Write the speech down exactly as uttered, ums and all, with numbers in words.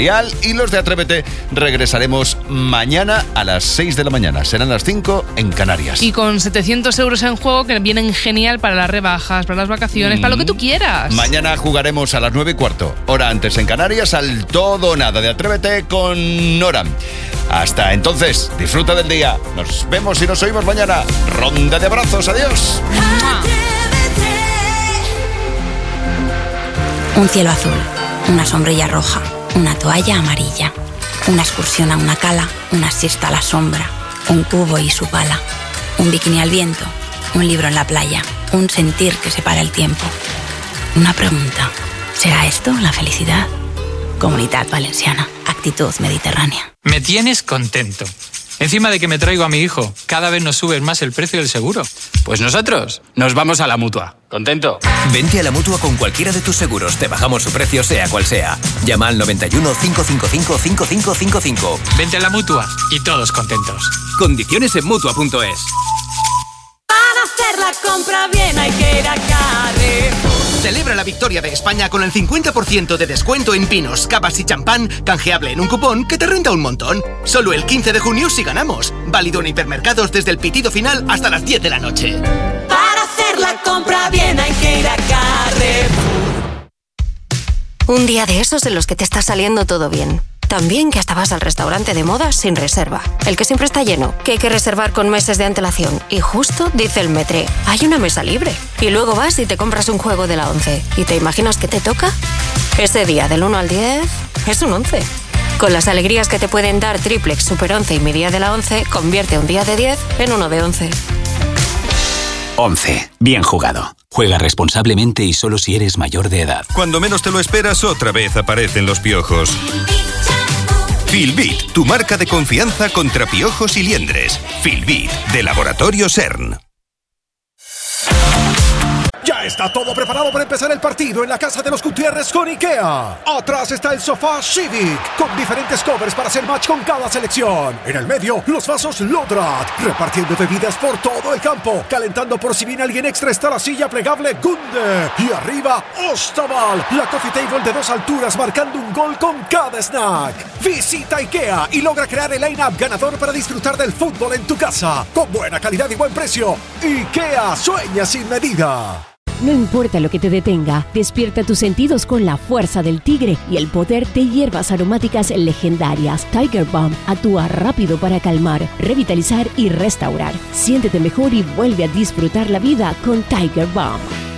Y los de Atrévete regresaremos mañana a las seis de la mañana. Serán las cinco en Canarias. Y con setecientos euros en juego que vienen genial para las rebajas, para las vacaciones, mm. para lo que tú quieras. Mañana jugaremos a las nueve y cuarto, hora antes en Canarias, al todo o nada de Atrévete con Nora. Hasta entonces, disfruta del día. Nos vemos y nos oímos mañana. Ronda de abrazos. Adiós. Un cielo azul, una sombrilla roja, una toalla amarilla, una excursión a una cala, una siesta a la sombra, un cubo y su pala, un bikini al viento, un libro en la playa, un sentir que separa el tiempo. Una pregunta, ¿será esto la felicidad? Comunidad Valenciana, actitud mediterránea. Me tienes contento. Encima de que me traigo a mi hijo, cada vez nos subes más el precio del seguro. Pues nosotros nos vamos a la Mutua. ¿Contento? Vente a la Mutua con cualquiera de tus seguros. Te bajamos su precio sea cual sea. Llama al noventa y uno, cinco cinco cinco, cinco cinco cinco cinco. Vente a la Mutua y todos contentos. Condiciones en Mutua punto es. Para hacer la compra bien hay que ir a Carrefour. Celebra la victoria de España con el cincuenta por ciento de descuento en pinos, cavas y champán, canjeable en un cupón que te renta un montón. Solo el quince de junio si ganamos. Válido en hipermercados desde el pitido final hasta las diez de la noche. Para hacer la compra bien hay que ir a Carrefour. Un día de esos en los que te está saliendo todo bien. También que hasta vas al restaurante de moda sin reserva. El que siempre está lleno, que hay que reservar con meses de antelación. Y justo dice el Metre, hay una mesa libre. Y luego vas y te compras un juego de la once. ¿Y te imaginas qué te toca? Ese día del uno al diez es un once. Con las alegrías que te pueden dar Triplex, Super once y mi día de la once, convierte un día de diez en uno de once. once. Bien jugado. Juega responsablemente y solo si eres mayor de edad. Cuando menos te lo esperas, otra vez aparecen los piojos. Filbit, tu marca de confianza contra piojos y liendres. Filbit, de Laboratorio CERN. Ya está todo preparado para empezar el partido en la casa de los Gutiérrez con IKEA. Atrás está el sofá Civic, con diferentes covers para hacer match con cada selección. En el medio, los vasos Lodrat, repartiendo bebidas por todo el campo. Calentando por si viene alguien extra está la silla plegable Gunde. Y arriba, Ostaval, la coffee table de dos alturas marcando un gol con cada snack. Visita IKEA y logra crear el line-up ganador para disfrutar del fútbol en tu casa. Con buena calidad y buen precio. IKEA, sueña sin medida. No importa lo que te detenga, despierta tus sentidos con la fuerza del tigre y el poder de hierbas aromáticas legendarias. Tiger Balm actúa rápido para calmar, revitalizar y restaurar. Siéntete mejor y vuelve a disfrutar la vida con Tiger Balm.